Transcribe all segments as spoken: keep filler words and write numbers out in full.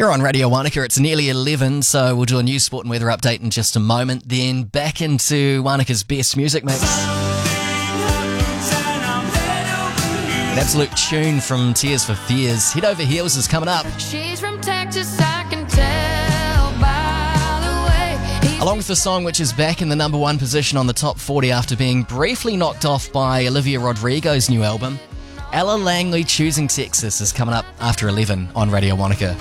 You're on Radio Wanaka. It's nearly eleven, so we'll do a news, sport and weather update in just a moment. Then back into Wanaka's best music mix. An absolute tune from Tears for Fears. Head Over Heels is coming up. She's from Texas, I can tell by the way. Along with the song which is back in the number one position on the top forty after being briefly knocked off by Olivia Rodrigo's new album. Ella Langley, Choosing Texas, is coming up after eleven on Radio Wanaka.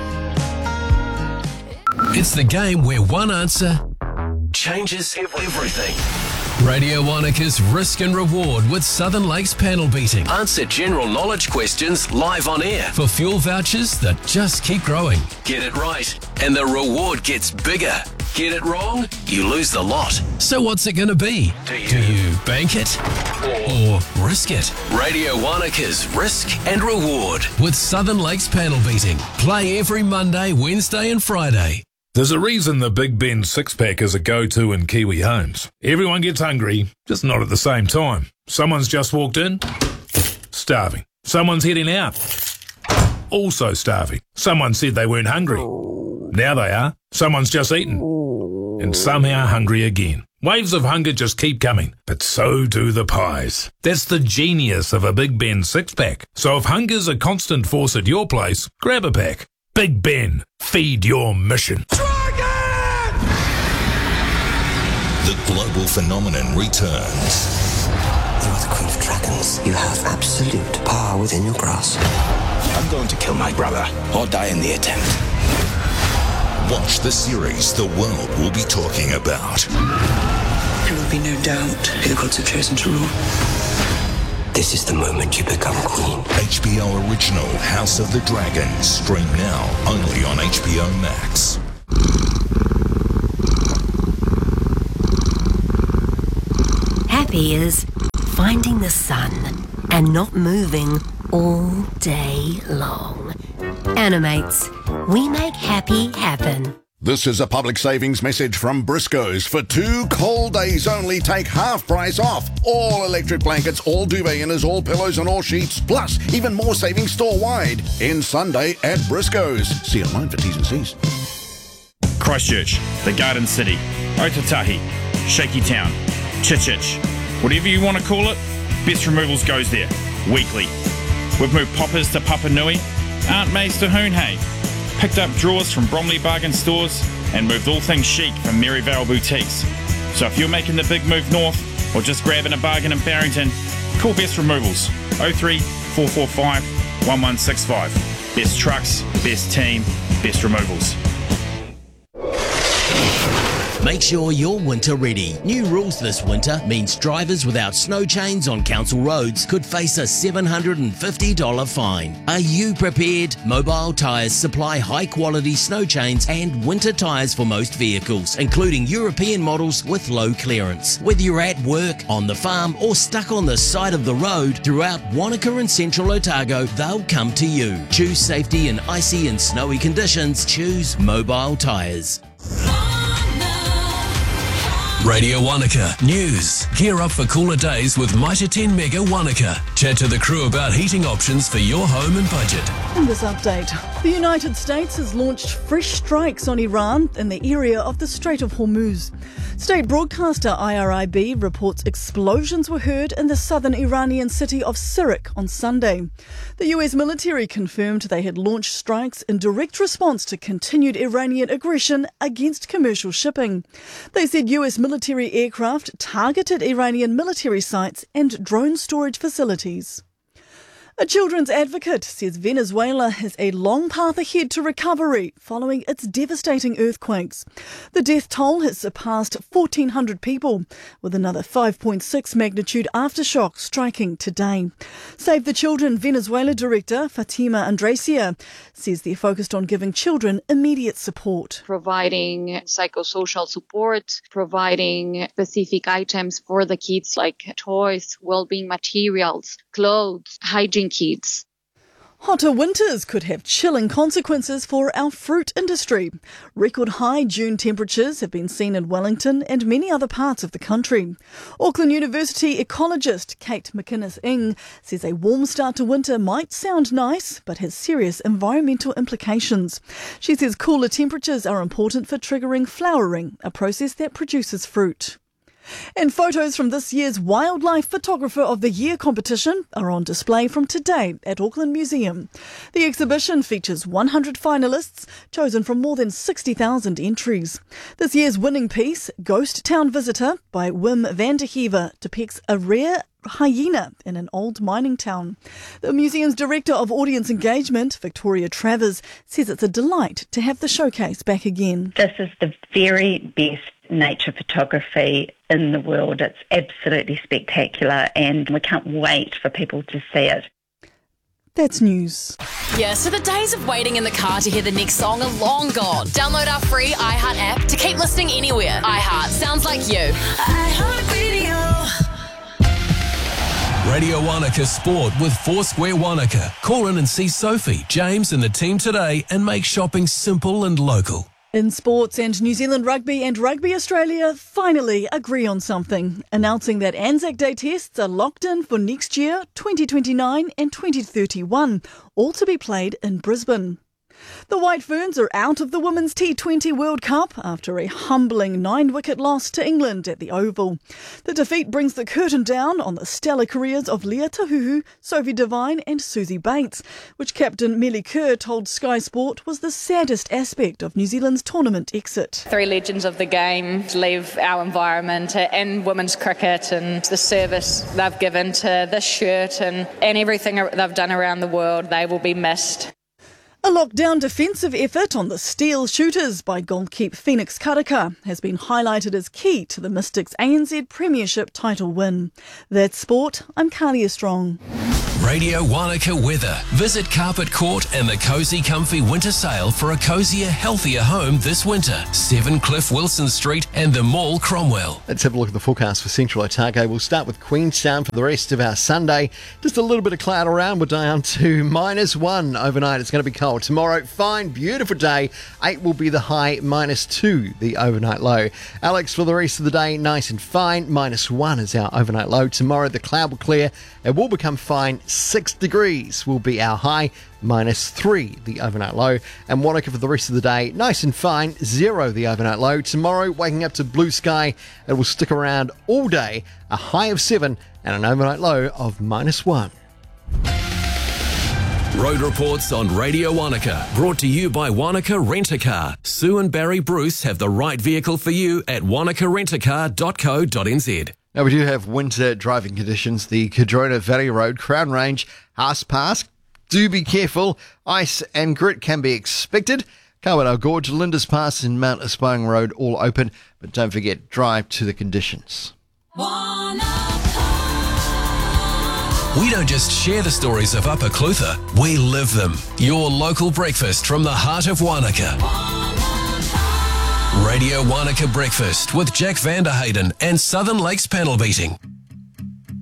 It's the game where one answer changes everything. Radio Wanaka's Risk and Reward with Southern Lakes panel beating. Answer general knowledge questions live on air for fuel vouchers that just keep growing. Get it right and the reward gets bigger. Get it wrong, you lose the lot. So what's it going to be? Do you, Do you bank it or risk it? Radio Wanaka's Risk and Reward with Southern Lakes panel beating. Play every Monday, Wednesday and Friday. There's a reason the Big Ben six-pack is a go-to in Kiwi homes. Everyone gets hungry, just not at the same time. Someone's just walked in, starving. Someone's heading out, also starving. Someone said they weren't hungry. Now they are. Someone's just eaten, and somehow hungry again. Waves of hunger just keep coming, but so do the pies. That's the genius of a Big Ben six-pack. So if hunger's a constant force at your place, grab a pack. Big Ben, feed your mission. Dragon! The global phenomenon returns. You are the Queen of Dragons. You have absolute power within your grasp. I'm going to kill my brother, or die in the attempt. Watch the series the world will be talking about. There will be no doubt who the gods have chosen to rule. This is the moment you become queen. H B O original House of the Dragon. Stream now only on H B O Max. Happy is finding the sun and not moving all day long. Animates. We make happy happen. This is a public savings message from Briscoe's. For two cold days only, take half price off. All electric blankets, all duvet inners, all pillows and all sheets. Plus, even more savings store-wide. In Sunday at Briscoe's. See online for T's and C's. Christchurch, the Garden City, Otatahi, Shaky Town, Chichich. Whatever you want to call it, Best Removals goes there, weekly. We've moved poppers to Papa Nui, Aunt May's to Hoonhay, picked up drawers from Bromley Bargain Stores and moved all things chic from Maryvale Boutiques. So if you're making the big move north or just grabbing a bargain in Barrington, call Best Removals oh three four four five one one six five. Best trucks, best team, best removals. Make sure you're winter ready. New rules this winter means drivers without snow chains on council roads could face a seven hundred fifty dollars fine. Are you prepared? Mobile Tyres supply high quality snow chains and winter tyres for most vehicles, including European models with low clearance. Whether you're at work, on the farm or stuck on the side of the road, throughout Wanaka and Central Otago, they'll come to you. Choose safety in icy and snowy conditions. Choose Mobile Tyres. Radio Wanaka News. Gear up for cooler days with Mitre ten Mega Wanaka. Chat to the crew about heating options for your home and budget. In this update, the United States has launched fresh strikes on Iran in the area of the Strait of Hormuz. State broadcaster I R I B reports explosions were heard in the southern Iranian city of Sirik on Sunday. The U S military confirmed they had launched strikes in direct response to continued Iranian aggression against commercial shipping. They said U S military aircraft targeted Iranian military sites and drone storage facilities. A children's advocate says Venezuela has a long path ahead to recovery following its devastating earthquakes. The death toll has surpassed fourteen hundred people, with another five point six magnitude aftershock striking today. Save the Children Venezuela director Fatima Andresia says they're focused on giving children immediate support. Providing psychosocial support, providing specific items for the kids like toys, well-being materials, clothes, hygiene kits. Hotter winters could have chilling consequences for our fruit industry. Record high June temperatures have been seen in Wellington and many other parts of the country. Auckland University ecologist Kate McInnes-Ing says a warm start to winter might sound nice, but has serious environmental implications. She says cooler temperatures are important for triggering flowering, a process that produces fruit. And photos from this year's Wildlife Photographer of the Year competition are on display from today at Auckland Museum. The exhibition features one hundred finalists chosen from more than sixty thousand entries. This year's winning piece, Ghost Town Visitor by Wim van der Heever, depicts a rare hyena in an old mining town. The museum's Director of Audience Engagement, Victoria Travers, says it's a delight to have the showcase back again. This is the very best nature photography in the world. It's absolutely spectacular and we can't wait for people to see it. That's news. Yeah, so the days of waiting in the car to hear the next song are long gone. Download our free iHeart app to keep listening anywhere. iHeart, sounds like you. iHeart Radio. Radio Wanaka Sport with Foursquare Wanaka. Call in and see Sophie, James and the team today and make shopping simple and local. In sports, and New Zealand Rugby and Rugby Australia finally agree on something, announcing that Anzac Day tests are locked in for next year, twenty twenty-nine and twenty thirty-one, all to be played in Brisbane. The White Ferns are out of the Women's T twenty World Cup after a humbling nine-wicket loss to England at the Oval. The defeat brings the curtain down on the stellar careers of Leah Tahuhu, Sophie Devine and Susie Bates, which captain Millie Kerr told Sky Sport was the saddest aspect of New Zealand's tournament exit. Three legends of the game leave our environment and women's cricket, and the service they've given to this shirt and, and everything they've done around the world, they will be missed. A lockdown defensive effort on the Steel Shooters by goalkeeper Phoenix Karaka has been highlighted as key to the Mystics' A N Z Premiership title win. That's sport. I'm Carlia Strong. Radio Wanaka weather. Visit Carpet Court and the Cosy Comfy Winter Sale for a cosier, healthier home this winter. seven Cliff Wilson Street and the Mall Cromwell. Let's have a look at the forecast for Central Otago. We'll start with Queenstown for the rest of our Sunday. Just a little bit of cloud around. We're down to minus one overnight. It's going to be cold. Tomorrow, fine, beautiful day. Eight will be the high, minus two the overnight low. Alex, for the rest of the day, nice and fine. Minus one is our overnight low. Tomorrow, the cloud will clear. It will become fine. Six degrees will be our high, minus three the overnight low. And Wanaka for the rest of the day, nice and fine. Zero the overnight low. Tomorrow, waking up to blue sky. It will stick around all day. A high of seven and an overnight low of minus one. Road reports on Radio Wanaka, brought to you by Wanaka Rent-A-Car. Sue and Barry Bruce have the right vehicle for you at wanaka rent a car dot co dot n z. Now we do have winter driving conditions. The Cardrona Valley Road, Crown Range, Haas Pass. Do be careful. Ice and grit can be expected. Kawana Gorge, Linda's Pass and Mount Aspiring Road all open. But don't forget, drive to the conditions. We don't just share the stories of Upper Clutha, we live them. Your local breakfast from the heart of Wanaka. Radio Wanaka Breakfast with Jack Vanderhayden and Southern Lakes Panel Beating.